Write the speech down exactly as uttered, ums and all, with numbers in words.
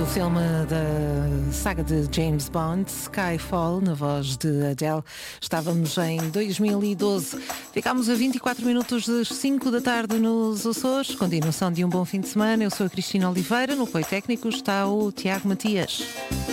filme da saga de James Bond, Skyfall, na voz de Adele. Estávamos em dois mil e doze. Ficámos a vinte e quatro minutos das cinco da tarde nos Açores. Continuação de um bom fim de semana. Eu sou a Cristina Oliveira. No apoio técnico está o Tiago Matias.